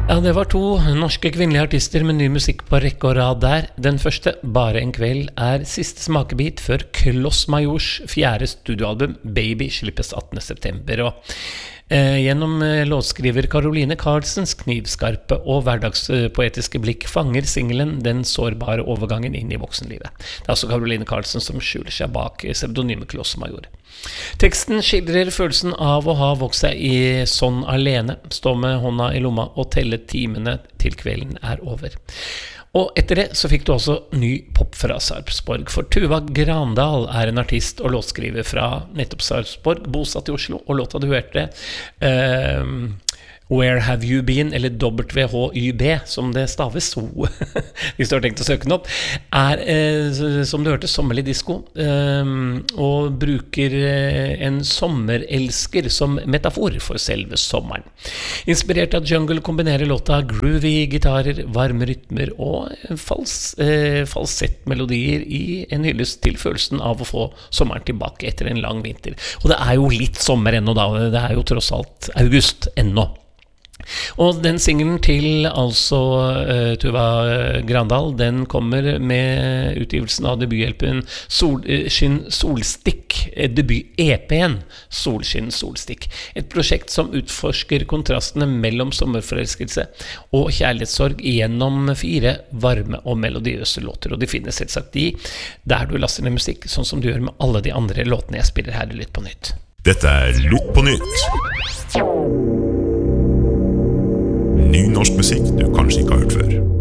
Ja, det var to norske kvinnelige artister med ny musikk på rekke og rad der. Den første, Bare en kveld, siste smakebit før Kloss Majors fjerde studioalbum, Baby, slippes 18. september. Og gjennom låtskriver Caroline Carlsens knivskarpe og hverdagspoetiske blikk fanger singelen den sårbare overgangen inn i voksenlivet. Det altså Caroline Carlsen som skjuler seg bak pseudonymet Kloss Major. Teksten skildrer følelsen av å ha vokst seg i sånn alene, stå med hånda i lomma og telle timene til kvelden over. Og etter det så fikk du også ny pop fra Sarpsborg, for Tuva Grandal en artist og låtskriver fra nettopp Sarpsborg, bosatt i Oslo, og låta du hørte Where Have You Been, eller WHYB, som det staves så, hvis du har tenkt å søke den opp, som du hørte, sommerlig disco, og bruker en sommerelsker som metafor for selve sommeren. Inspirert av jungle kombinerer låta groovy gitarer, varme rytmer og falsettmelodier i en hyllest til følelsen av å få sommeren tilbake etter en lang vinter. Og det jo litt sommer ennå da, det jo tross alt august ennå. Og den singelen til Tuva Grandal, den kommer med utgivelsen av debuthjelpen Solskinn Solstikk, debut-EP-en Solskinn Solstikk, et prosjekt som utforsker kontrastene mellom sommerforelskelse og kjærlighetssorg gjennom 4 varme og melodiøse låter, og de finnes selvsagt der du laster ned musikk, sånn som du gjør med alle de andre låtene jeg spiller her i Lytt på nytt. Dette Lytt på nytt. Ny norsk musikk du kanskje ikke har hørt før.